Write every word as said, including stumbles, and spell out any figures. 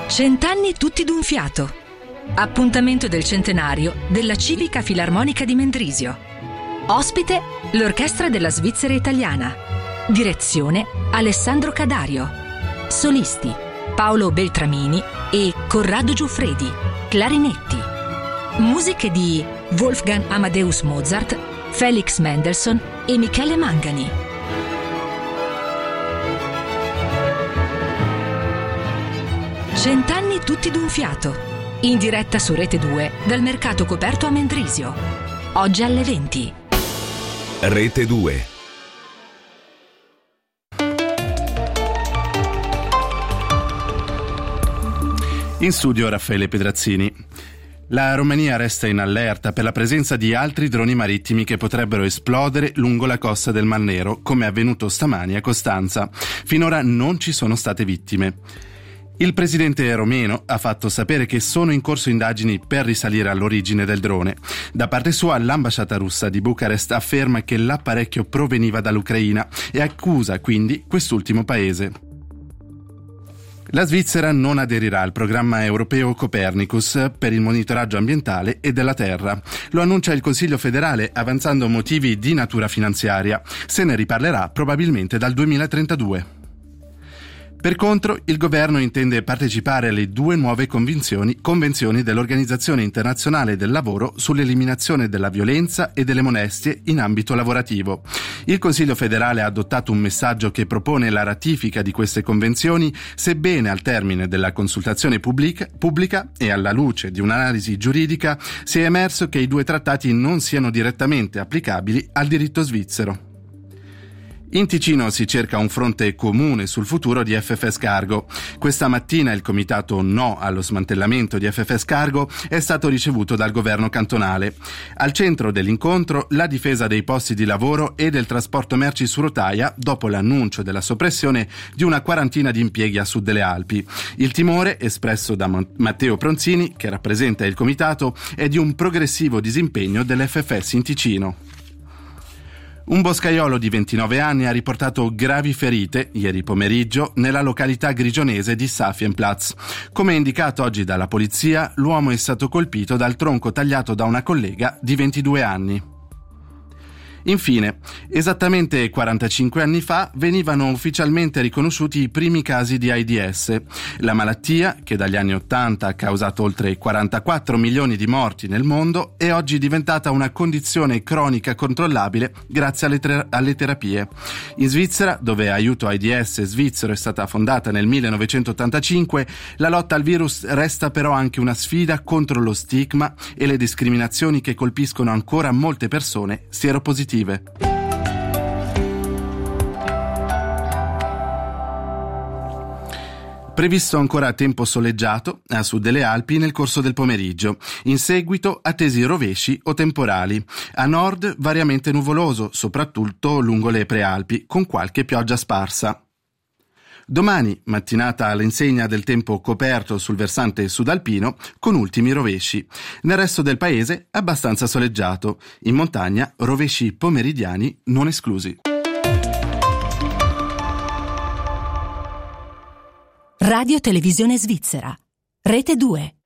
Cent'anni tutti d'un fiato. Appuntamento del centenario della Civica Filarmonica di Mendrisio. Ospite l'Orchestra della Svizzera Italiana. Direzione Alessandro Cadario. Solisti Paolo Beltramini e Corrado Giuffredi, clarinetti. Musiche di Wolfgang Amadeus Mozart, Felix Mendelssohn e Michele Mangani. Cent'anni tutti d'un fiato. In diretta su Rete due dal mercato coperto a Mendrisio. Oggi alle venti. Rete due. In studio Raffaele Pedrazzini. La Romania resta in allerta per la presenza di altri droni marittimi che potrebbero esplodere lungo la costa del Mar Nero, come è avvenuto stamani a Costanza. Finora non ci sono state vittime. Il presidente romeno ha fatto sapere che sono in corso indagini per risalire all'origine del drone. Da parte sua, l'ambasciata russa di Bucarest afferma che l'apparecchio proveniva dall'Ucraina e accusa quindi quest'ultimo paese. La Svizzera non aderirà al programma europeo Copernicus per il monitoraggio ambientale e della Terra. Lo annuncia il Consiglio federale avanzando motivi di natura finanziaria. Se ne riparlerà probabilmente dal duemilatrentadue. Per contro, il governo intende partecipare alle due nuove convenzioni, convenzioni dell'Organizzazione Internazionale del Lavoro sull'eliminazione della violenza e delle molestie in ambito lavorativo. Il Consiglio federale ha adottato un messaggio che propone la ratifica di queste convenzioni, sebbene al termine della consultazione pubblica, pubblica e alla luce di un'analisi giuridica sia emerso che i due trattati non siano direttamente applicabili al diritto svizzero. In Ticino si cerca un fronte comune sul futuro di F F S Cargo. Questa mattina il comitato no allo smantellamento di F F S Cargo è stato ricevuto dal governo cantonale. Al centro dell'incontro la difesa dei posti di lavoro e del trasporto merci su rotaia dopo l'annuncio della soppressione di una quarantina di impieghi a sud delle Alpi. Il timore, espresso da Matteo Pronzini, che rappresenta il comitato, è di un progressivo disimpegno dell'F F S in Ticino. Un boscaiolo di ventinove anni ha riportato gravi ferite, ieri pomeriggio, nella località grigionese di Safienplatz. Come indicato oggi dalla polizia, l'uomo è stato colpito dal tronco tagliato da una collega di ventidue anni. Infine, esattamente quarantacinque anni fa venivano ufficialmente riconosciuti i primi casi di AIDS. La malattia, che dagli anni ottanta ha causato oltre quarantaquattro milioni di morti nel mondo, è oggi diventata una condizione cronica controllabile grazie alle, ter- alle terapie. In Svizzera, dove Aiuto AIDS Svizzero è stata fondata nel millenovecentottantacinque, la lotta al virus resta però anche una sfida contro lo stigma e le discriminazioni che colpiscono ancora molte persone sieropositive. Previsto ancora tempo soleggiato a sud delle Alpi nel corso del pomeriggio. In seguito attesi rovesci o temporali. A nord variamente nuvoloso, soprattutto lungo le prealpi, con qualche pioggia sparsa. Domani, mattinata all'insegna del tempo coperto sul versante sudalpino, con ultimi rovesci. Nel resto del paese, abbastanza soleggiato. In montagna, rovesci pomeridiani non esclusi. Radio Televisione Svizzera. Rete due.